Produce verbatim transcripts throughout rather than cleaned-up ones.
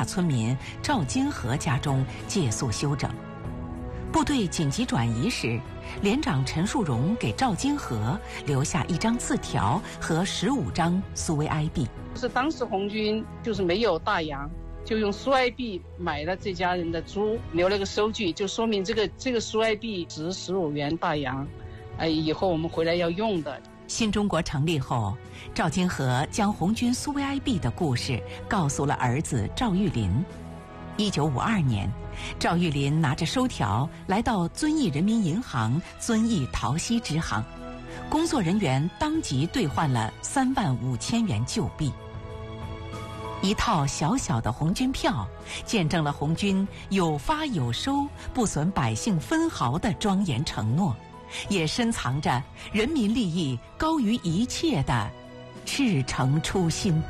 坝村民赵金河家中借宿休整。部队紧急转移时，连长陈树荣给赵金河留下一张字条和十五张苏维埃币。 是当时红军就是没有大洋，就用苏埃币买了这家人的猪，留了个收据，就说明这个这个苏埃币值十五元大洋，呃，以后我们回来要用的。 新中国成立后，赵金河将红军苏维埃币的故事告诉了儿子赵玉林。一九五二年，赵玉林拿着收条来到遵义人民银行遵义桃溪支行，工作人员当即兑换了三万五千元旧币。一套小小的红军票，见证了红军有发有收、不损百姓分毫的庄严承诺，也深藏着人民利益高于一切的赤诚初心。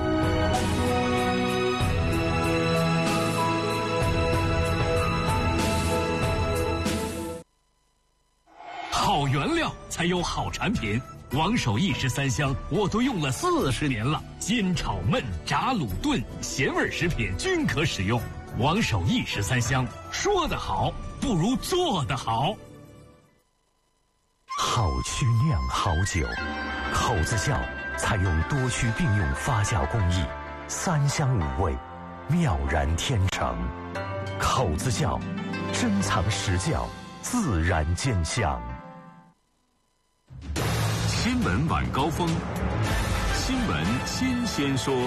好原料才有好产品，王守义十三香我都用了四十年了，煎炒焖炸卤炖咸味食品均可使用。王守义十三香，说得好不如做得好。 好曲酿好酒，口子窖采用多区并用发酵工艺，三香五味，妙然天成。口子窖，珍藏实窖，自然见香。 新闻晚高峰，新闻新鲜说。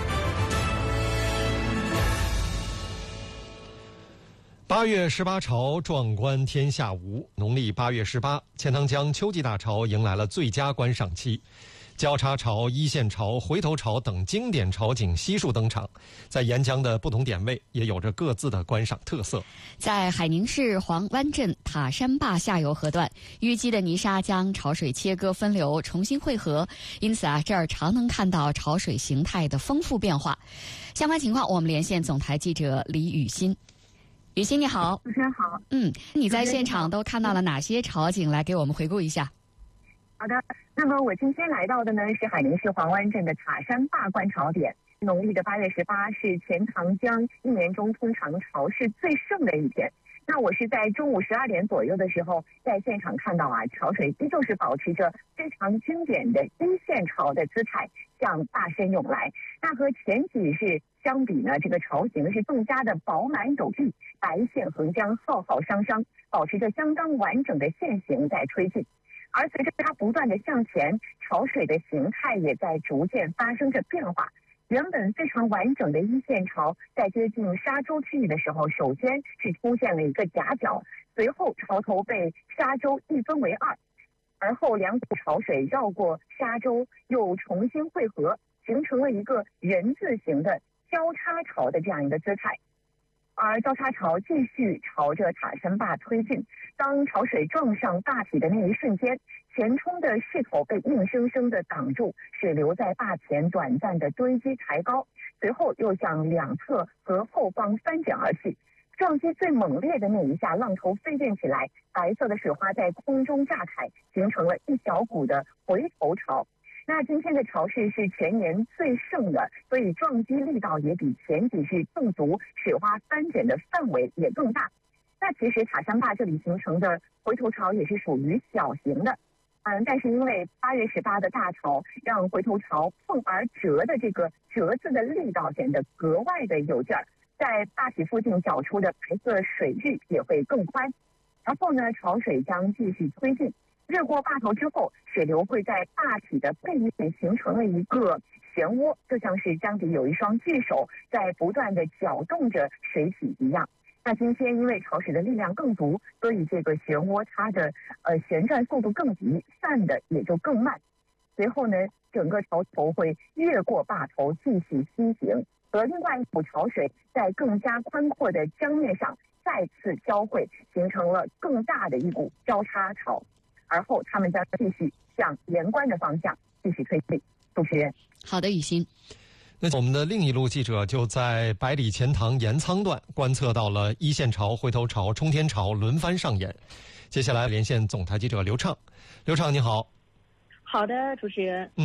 八月十八朝，壮观天下无。农历八月十八，钱塘江秋季大潮迎来了最佳观赏期。交叉潮、一线潮、回头潮等经典潮景悉数登场，在沿江的不同点位也有着各自的观赏特色。 在海宁市黄湾镇塔山坝下游河段，淤积的泥沙将潮水切割分流，重新汇合，因此啊，这儿常能看到潮水形态的丰富变化。相关情况，我们连线总台记者李雨欣。雨欣你好。 主持人好。 嗯，你在现场都看到了哪些潮景？来给我们回顾一下。 好的，那么我今天来到的呢是海宁市黄湾镇的塔山坝观潮点。农历的八月十八是钱塘江一年中通常潮势最盛的一天。那我是在中午十二点左右的时候，在现场看到啊，潮水依旧是保持着非常经典的一线潮的姿态向坝身涌来。那和前几日相比呢，这个潮形是更加的饱满有力，白线横江，浩浩汤汤，保持着相当完整的线形在推进。而随着它不断的向前，潮水的形态也在逐渐发生着变化。原本非常完整的一线潮，在接近沙洲区域的时候，首先是出现了一个夹角，随后潮头被沙洲一分为二，而后两股潮水绕过沙洲，又重新汇合，形成了一个人字形的交叉潮的这样一个姿态。而交叉潮继续朝着塔山坝推进，当潮水撞上坝体的那一瞬间，前冲的势头被硬生生地挡住，水流在坝前短暂的堆积抬高，随后又向两侧和后方翻卷而去。撞击最猛烈的那一下，浪头飞溅起来，白色的水花在空中炸开，形成了一小股的回头潮。那今天的潮势是全年最盛的，所以撞击力道也比前几日更足，水花翻卷的范围也更大。那其实塔山坝这里形成的回头潮也是属于小型的，嗯，但是因为八月十八的大潮，让回头潮碰而折的这个折字的力道显得格外的有劲儿，在坝体附近搅出的白色水域也会更宽。然后呢，潮水将继续推进。越过坝头之后，水流会在坝体的背面形成了一个漩涡，就像是江底有一双巨手在不断的搅动着水体一样。那今天因为潮水的力量更足，所以这个漩涡它的呃旋转速度更急，散的也就更慢。随后呢，整个潮头会越过坝头继续西行，和另外一股潮水在更加宽阔的江面上再次交汇，形成了更大的一股交叉潮。而后他们将继续向盐关的方向继续推进。主持人， 好的，雨欣。 那我们的另一路记者就在百里钱塘盐仓段观测到了一线潮、回头潮、冲天潮轮番上演。接下来连线总台记者刘畅。刘畅你好。 好的，主持人。 嗯，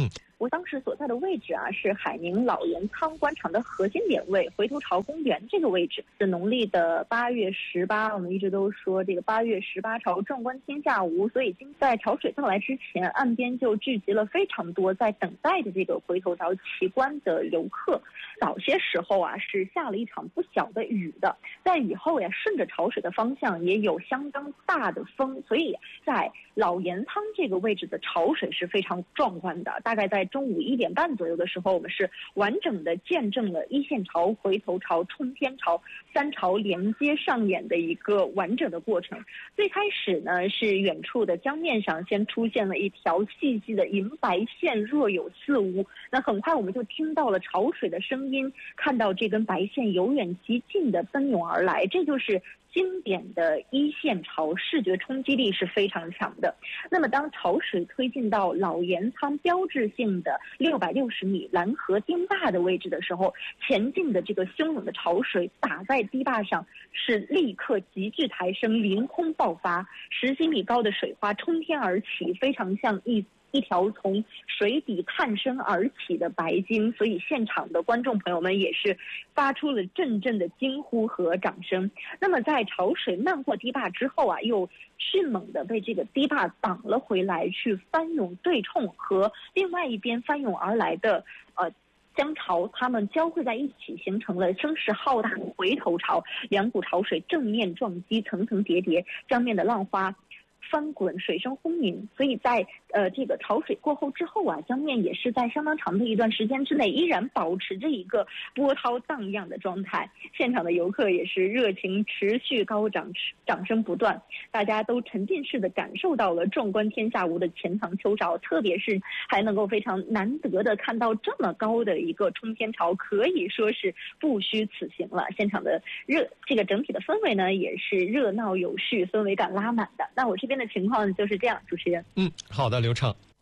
我当时所在的位置啊，是海宁老盐仓官场的核心点位，回头潮公园这个位置。是农历的八月十八，我们一直都说这个八月十八潮，壮观天下无，所以在潮水到来之前，岸边就聚集了非常多在等待的这个回头潮奇观的游客。早些时候啊，是下了一场不小的雨的，在雨后呀，顺着潮水的方向也有相当大的风，所以在老盐仓这个位置的潮水是非常壮观的。大概在中午一点半左右的时候，我们是完整的见证了一线潮、回头潮、冲天潮三潮连接上演的一个完整的过程。最开始呢，是远处的江面上先出现了一条细细的银白线，若有似无。那很快我们就听到了潮水的声音，看到这根白线由远及近的奔涌而来，这就是经典的一线潮，视觉冲击力是非常强的。那么当潮水推进到老盐仓标志性的六百六十米蓝河堤坝的位置的时候，前进的这个汹涌的潮水打在堤坝上，是立刻急剧抬升，凌空爆发，十几米高的水花冲天而起，非常像一一条从水底探身而起的白鲸，所以现场的观众朋友们也是发出了阵阵的惊呼和掌声。那么在潮水漫过堤坝之后啊，又迅猛地被这个堤坝挡了回来，去翻涌对冲，和另外一边翻涌而来的呃江潮，它们交汇在一起，形成了声势浩大的回头潮。两股潮水正面撞击，层层叠叠，江面的浪花翻滚，水声轰鸣，所以在呃这个潮水过后之后啊，江面也是在相当长的一段时间之内依然保持着一个波涛荡漾的状态。现场的游客也是热情持续高涨，掌声不断，大家都沉浸式的感受到了壮观天下无的钱塘秋潮，特别是还能够非常难得的看到这么高的一个冲天潮，可以说是不虚此行了。现场的热这个整体的氛围呢，也是热闹有序，氛围感拉满的。那我这边的情况就是这样，主持人。 嗯，好的，刘畅。